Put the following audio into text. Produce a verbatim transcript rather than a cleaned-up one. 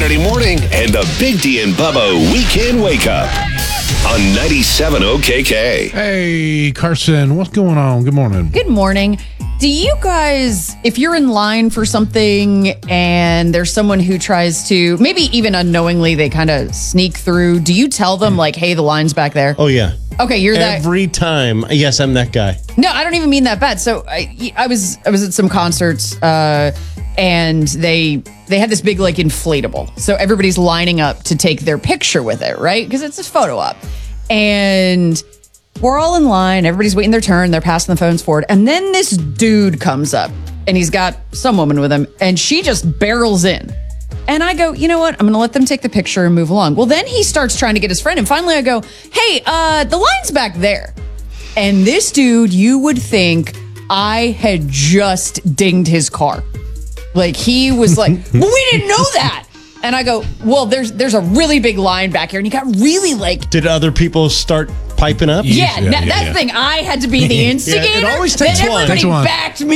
Saturday morning and the Big D and Bubba Weekend Wake Up on ninety-seven O K K. Hey, Carson, what's going on? Good morning. Good morning. Do you guys, if you're in line for something and there's someone who tries to, maybe even unknowingly, they kind of sneak through, do you tell them like, hey, the line's back there? Oh, yeah. Okay, you're that. Every time. Yes, I'm that guy. No, I don't even mean that bad. So I, I was I was at some concerts uh, and they they had this big like inflatable. So everybody's lining up to take their picture with it, right? Because it's a photo op. And we're all in line. Everybody's waiting their turn. They're passing the phones forward. And then this dude comes up and he's got some woman with him and she just barrels in. And I go, you know what? I'm going to let them take the picture and move along. Well, then he starts trying to get his friend. And finally I go, hey, uh, the line's back there. And this dude, you would think I had just dinged his car. Like he was like, well, we didn't know that. And I go, well, there's there's a really big line back here. And he got really like. Did other people start piping up? Yeah, Yeah, that, yeah, that's yeah. the thing. I had to be the instigator. Yeah, it always takes then one. everybody Takes one. backed me